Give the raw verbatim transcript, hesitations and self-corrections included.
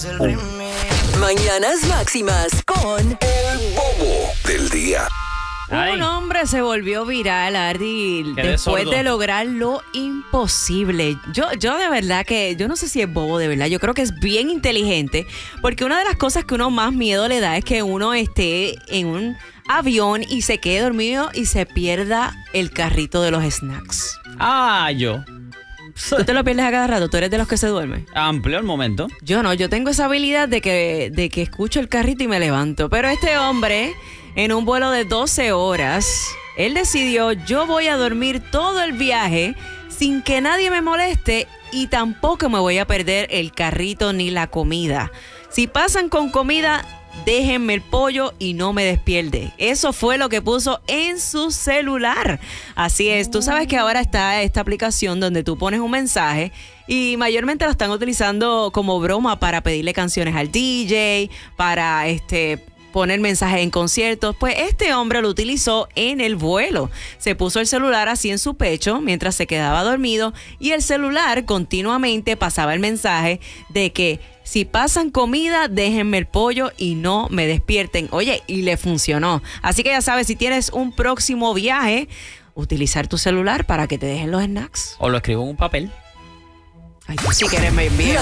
Mañanas Máximas con El Bobo del Día. Ay. Un hombre se volvió viral, Ardi, Quedé después sordo. de lograr lo imposible. Yo, yo de verdad que, yo no sé si es bobo de verdad, yo creo que es bien inteligente, porque una de las cosas que uno más miedo le da es que uno esté en un avión y se quede dormido y se pierda el carrito de los snacks. Ah, yo. ¿Tú te lo pierdes a cada rato? ¿Tú eres de los que se duermen? Amplio el momento. Yo no, yo tengo esa habilidad de que, de que escucho el carrito y me levanto. Pero este hombre, en un vuelo de doce horas, él decidió, yo voy a dormir todo el viaje sin que nadie me moleste y tampoco me voy a perder el carrito ni la comida. Si pasan con comida, déjenme el pollo y no me despierte. Eso fue lo que puso en su celular. Así es, tú sabes que ahora está esta aplicación donde tú pones un mensaje y mayormente la están utilizando como broma para pedirle canciones al D J, para este poner mensajes en conciertos. Pues este hombre lo utilizó en el vuelo. Se puso el celular así en su pecho mientras se quedaba dormido y el celular continuamente pasaba el mensaje de que si pasan comida, déjenme el pollo y no me despierten. Oye, y le funcionó. Así que ya sabes, si tienes un próximo viaje, utilizar tu celular para que te dejen los snacks. O lo escribo en un papel. Ay, si quieres me envío.